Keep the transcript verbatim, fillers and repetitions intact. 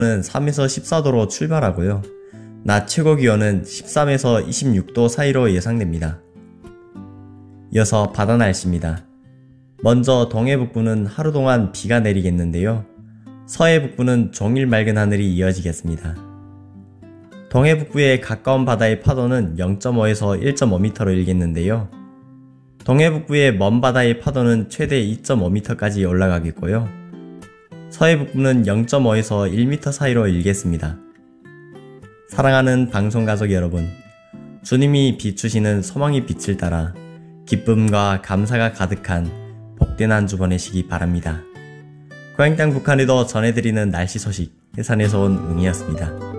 는 삼에서 십사 도로 출발하고요. 낮 최고 기온은 십삼에서 이십육 도 사이로 예상됩니다. 이어서 바다 날씨입니다. 먼저 동해북부는 하루 동안 비가 내리겠는데요. 서해북부는 종일 맑은 하늘이 이어지겠습니다. 동해북부의 가까운 바다의 파도는 영 점 오에서 일 점 오 미터로 일겠는데요. 동해북부의 먼 바다의 파도는 최대 이 점 오 미터까지 올라가겠고요. 서해북부는 영 점 오에서 일 미터 사이로 일겠습니다. 사랑하는 방송가족 여러분, 주님이 비추시는 소망의 빛을 따라 기쁨과 감사가 가득한 복된 한 주 보내시기 바랍니다. 고향 땅 북한에도 전해드리는 날씨 소식, 해산에서 온 웅이었습니다.